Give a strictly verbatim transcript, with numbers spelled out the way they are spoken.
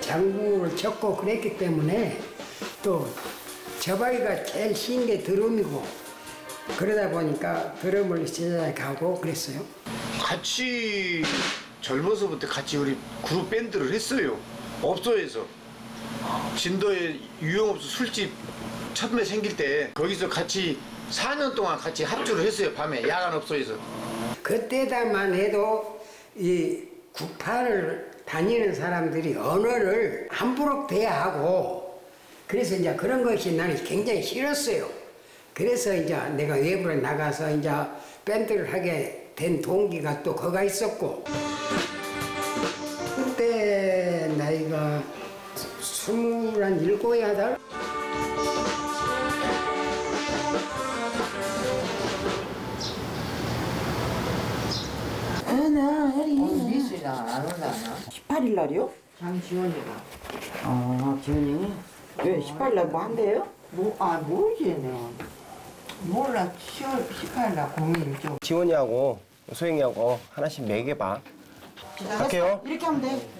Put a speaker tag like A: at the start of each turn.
A: 장구를 쳤고 그랬기 때문에 또 저바위가 제일 쉬운 게 드럼이고 그러다 보니까 드럼을 제작하고 그랬어요.
B: 같이 젊어서부터 같이 우리 그룹 밴드를 했어요. 업소에서 진도에 유흥업소 술집 처음에 생길 때 거기서 같이 사 년 동안 같이 합주를 했어요. 밤에 야간업소에서.
A: 그때다만 해도 이 국판을 다니는 사람들이 언어를 함부로 대하고 그래서 이제 그런 것이 나는 굉장히 싫었어요. 그래서 이제 내가 외부로 나가서 이제 밴드를 하게 된 동기가 또 거가 있었고 그때 나이가 스물한 일곱 여덟
C: 미술이랑 안 올라나?
D: 십팔 일 날이요?
C: 장지원이가.
D: 아, 지훈이. 왜 십팔 일 날 뭐 한대요?
C: 뭐, 아, 모르지, 내가. 몰라, 시월 십팔 날 공일 좀.
E: 지원이하고 소영이하고 하나씩 매겨봐. 갈게요.
D: 이렇게 하면 돼.